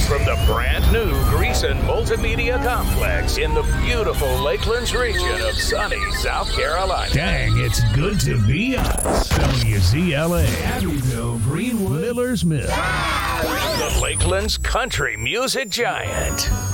from the brand new Greason Multimedia Complex in the beautiful Lakelands region of sunny South Carolina. Dang, it's good to be us. WZLA, Abbeville, Greenwood, Miller's Mill. The Lakelands country music giant.